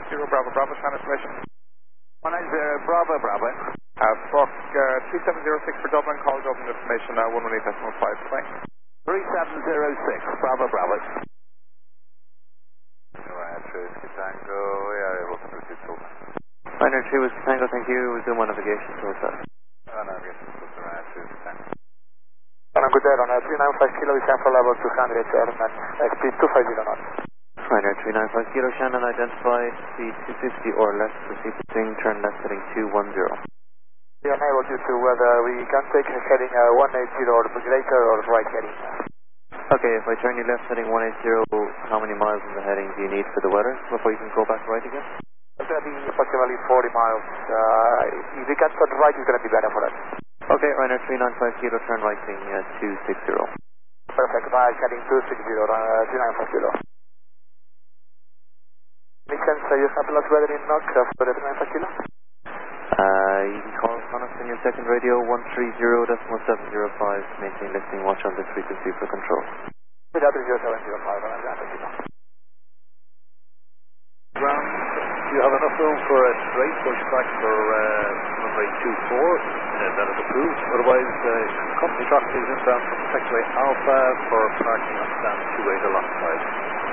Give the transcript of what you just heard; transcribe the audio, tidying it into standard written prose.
Bravo Bravo, sign information. 190 Bravo Bravo. Squawk 3706 for Dublin, call Dublin information, 118.5, bye. 3706 Bravo Bravo. Tango, area welcome to Dublin. Minor 2 was Tango, thank you. Zoom on navigation towards that. Navigation towards the right, Tango. Good day, on 395 kilo, sample level 200, Airman, speed 250 knots. Ryanair 395 Kilo Shannon, identified speed 250 or less, proceed to swing, turn left heading 210. We are unable due to whether we can take heading 180 or greater or right heading. Okay, if I turn you left heading 180, how many miles in the heading do you need for the weather before you can go back right again? It's going to be approximately 40 miles. If we can turn right, it's going to be better for us. Okay, Ryanair 395 Kilo, turn right heading 260. Perfect, right heading 260, 395 Kilo. Any chance you have lost weather in NOC for the 395 Kilo? You can call on us on your second radio, 130.705, maintain listening, watch on this frequency for control. 0705 on Atlanta Kilo. Ground, do you have enough room for a straight pushback for runway 24? That is approved. Otherwise, company traffic is inbound from taxiway Alpha for parking on stand 28 alongside.